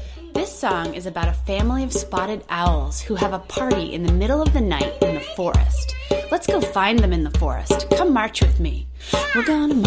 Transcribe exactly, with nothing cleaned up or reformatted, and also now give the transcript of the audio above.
This song is about a family of spotted owls who have a party in the middle of the night in the forest. Let's go find them in the forest. Come march with me. We're gonna